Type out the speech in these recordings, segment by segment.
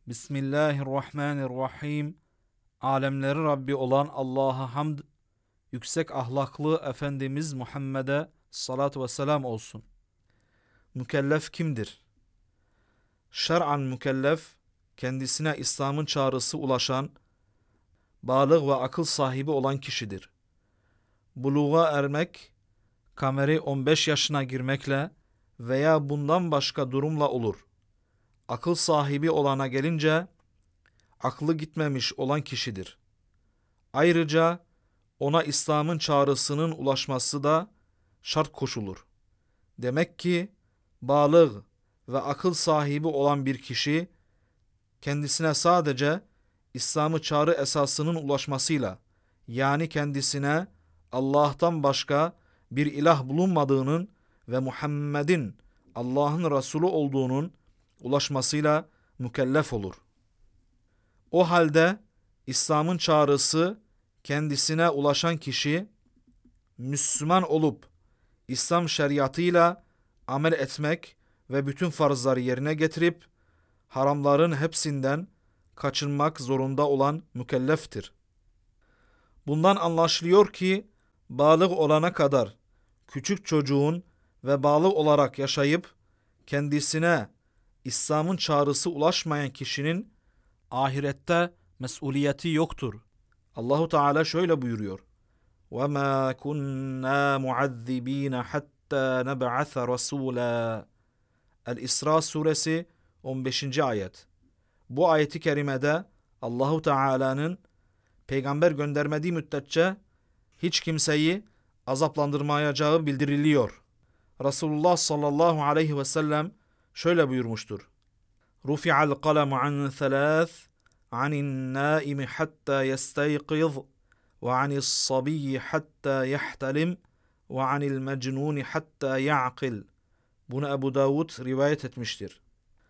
Bismillahirrahmanirrahim. Alemlerin Rabbi olan Allah'a hamd, yüksek ahlaklı Efendimiz Muhammed'e salatu ve selam olsun. Mükellef kimdir? Şer'an mükellef, kendisine İslam'ın çağrısı ulaşan, balık ve akıl sahibi olan kişidir. Buluğa ermek, kameri 15 yaşına girmekle veya bundan başka durumla olur. Akıl sahibi olana gelince, aklı gitmemiş olan kişidir. Ayrıca ona İslam'ın çağrısının ulaşması da şart koşulur. Demek ki balık ve akıl sahibi olan bir kişi kendisine sadece İslam'ı çağrı esasının ulaşmasıyla, yani kendisine Allah'tan başka bir ilah bulunmadığının ve Muhammed'in Allah'ın Resulü olduğunun ulaşmasıyla mükellef olur. O halde İslam'ın çağrısı kendisine ulaşan kişi Müslüman olup İslam şeriatıyla amel etmek ve bütün farzları yerine getirip haramların hepsinden kaçınmak zorunda olan mükelleftir. Bundan anlaşılıyor ki balık olana kadar küçük çocuğun ve balık olarak yaşayıp kendisine İslam'ın çağrısı ulaşmayan kişinin ahirette mesuliyeti yoktur. Allahu Teala şöyle buyuruyor: وَمَا كُنَّا مُعَذِّب۪ينَ حَتَّى نَبْعَثَ رَسُولًا. El-İsra suresi 15. ayet. Bu ayeti kerimede Allahu Teala'nın peygamber göndermediği müddetçe hiç kimseyi azaplandırmayacağı bildiriliyor. Resulullah sallallahu aleyhi ve sellem şöyle buyurmuştur: رُفِعَ الْقَلَمُ عَنْ ثَلَاثٍ عَنِ النَّائِمِ حَتَّى يَسْتَيْقِظَ وَعَنِ الصَّبِيِّ حَتَّى يَحْتَلِمْ وَعَنِ الْمَجْنُونِ حَتَّى يَعْقِلْ. Bunu Ebu Davud rivayet etmiştir.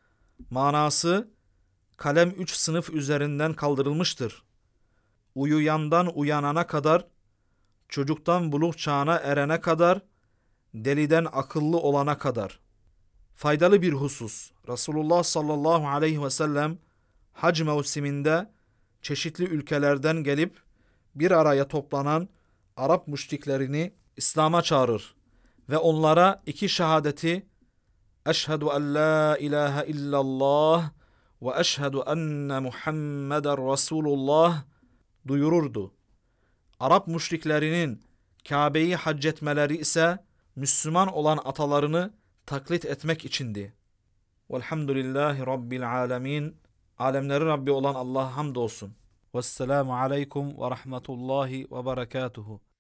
Manası, kalem 3 sınıf üzerinden kaldırılmıştır. Uyuyandan uyanana kadar, çocuktan buluk çağına erene kadar, deliden akıllı olana kadar. Faydalı bir husus. Resulullah sallallahu aleyhi ve sellem hac mevsiminde çeşitli ülkelerden gelip bir araya toplanan Arap müşriklerini İslam'a çağırır ve onlara iki şehadeti eşhedü en la ilahe illallah ve eşhedü enne Muhammeden Resulullah duyururdu. Arap müşriklerinin Kabe'yi hac etmeleri ise Müslüman olan atalarını taklit etmek içindi. Velhamdülillahi Rabbil alemin. Alemlerin Rabbi olan Allah'a hamdolsun. Vesselamu aleykum ve rahmetullahi ve berekatuhu.